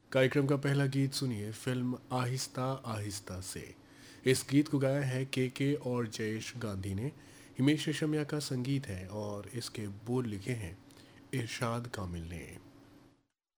कार्यक्रम का पहला गीत सुनिए फिल्म आहिस्ता आहिस्ता से। इस गीत को गाया है के और जयेश गांधी ने। हिमेश रेशमिया का संगीत है और इसके बोल लिखे हैं इरशाद कामिल ने।